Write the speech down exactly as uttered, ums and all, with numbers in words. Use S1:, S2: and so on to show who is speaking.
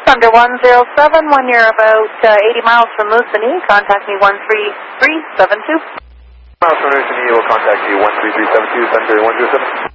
S1: Thunder one zero seven, when you're about uh, eighty miles from Moosonee, contact me one three three seven two.
S2: Miles from Moosonee, we'll contact you one three three seven two, Thunder one zero seven.